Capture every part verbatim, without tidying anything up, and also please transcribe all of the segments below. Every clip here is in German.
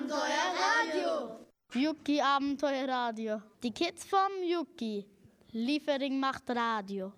Abenteuerradio. Yuki Abenteuerradio. Die Kids vom Yuki. Liefering macht Radio.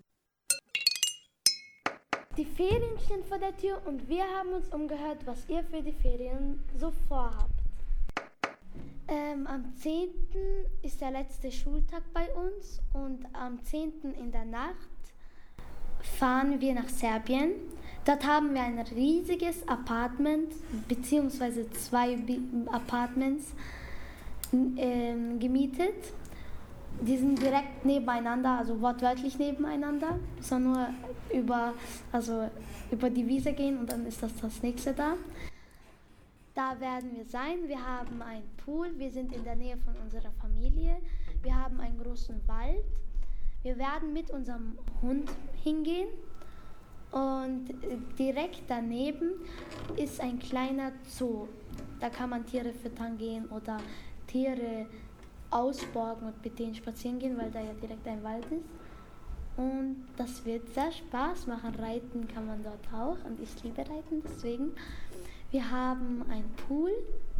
Die Ferien stehen vor der Tür und wir haben uns umgehört, was ihr für die Ferien so vorhabt. Ähm, am zehnten ist der letzte Schultag bei uns und am zehnten in der Nacht fahren wir nach Serbien. Dort haben wir ein riesiges Apartment, beziehungsweise zwei Apartments ähm, gemietet. Die sind direkt nebeneinander, also wortwörtlich nebeneinander. Wir sollen nur über, also über die Wiese gehen und dann ist das das nächste da. Da werden wir sein. Wir haben einen Pool, wir sind in der Nähe von unserer Familie. Wir haben einen großen Wald. Wir werden mit unserem Hund hingehen. Und direkt daneben ist ein kleiner Zoo. Da kann man Tiere füttern gehen oder Tiere ausborgen und mit denen spazieren gehen, weil da ja direkt ein Wald ist. Und das wird sehr Spaß machen. Reiten kann man dort auch und ich liebe Reiten deswegen. Wir haben einen Pool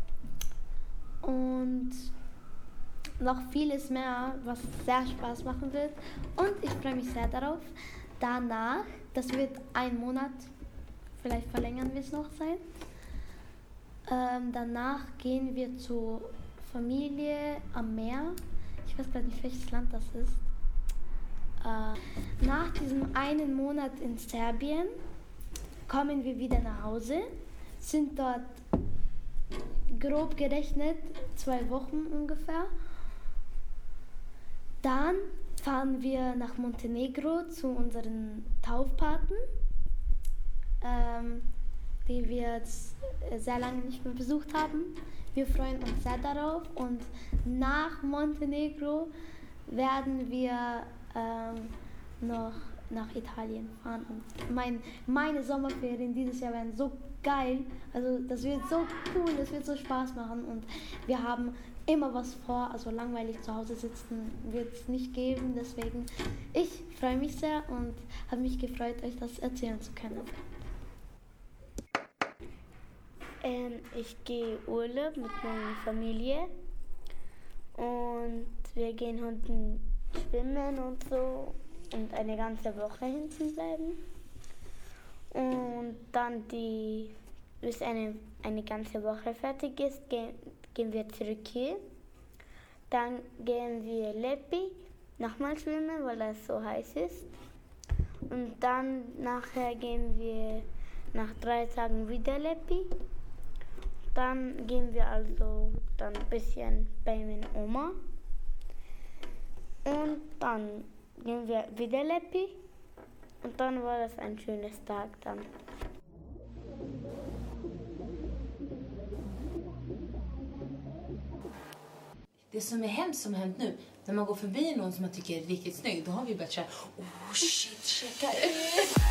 und noch vieles mehr, was sehr Spaß machen wird. Und ich freue mich sehr darauf. Danach, das wird ein Monat, vielleicht verlängern wir es noch sein. Ähm, danach gehen wir zur Familie am Meer. Ich weiß gerade nicht, welches Land das ist. Äh, nach diesem einen Monat in Serbien kommen wir wieder nach Hause, sind dort grob gerechnet zwei Wochen ungefähr. Dann fahren wir nach Montenegro zu unseren Taufpaten, ähm, die wir jetzt sehr lange nicht mehr besucht haben. Wir freuen uns sehr darauf und nach Montenegro werden wir ähm, noch nach Italien fahren. Und mein, meine Sommerferien dieses Jahr werden so geil, also das wird so cool, das wird so Spaß machen und wir haben immer was vor, also langweilig zu Hause sitzen wird es nicht geben, deswegen ich freue mich sehr und habe mich gefreut, euch das erzählen zu können. Ähm, ich gehe Urlaub mit meiner Familie und wir gehen unten schwimmen und so und eine ganze Woche hinten bleiben. Und dann, die, bis eine, eine ganze Woche fertig ist, gehen, gehen wir zurück hier. Dann gehen wir Leppi, nochmal schwimmen, weil es so heiß ist. Und dann nachher gehen wir nach drei Tagen wieder Leppi. Dann gehen wir also dann ein bisschen bei meiner Oma. Und dann gehen wir wieder Leppi. Und dann war das ein schönes Tag dann. Det som är hemskt som hänt nu, när man går förbi någon som man tycker är riktigt snygg, då har vi börjat säga, oh shit, checka ut.